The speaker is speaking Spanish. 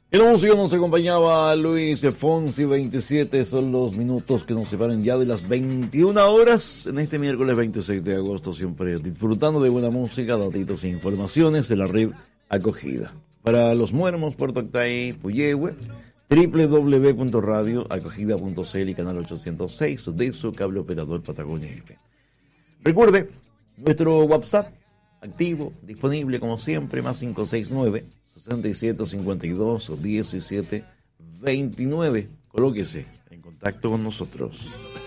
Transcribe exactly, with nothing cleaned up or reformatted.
En la música nos acompañaba Luis Fonsi. Veintisiete son los minutos que nos separan ya de las veintiuna horas en este miércoles veintiséis de agosto, siempre disfrutando de buena música, datitos e informaciones de la red Acogida. Para los muermos, Puerto Octay, Puyehue, doble u doble u doble u punto radio acogida punto c l y canal ochocientos seis de su cable operador Patagonia F M. Recuerde, nuestro WhatsApp activo, disponible como siempre, más cinco seis nueve, sesenta y siete cincuenta y dos, diecisiete veintinueve. Colóquese en contacto con nosotros.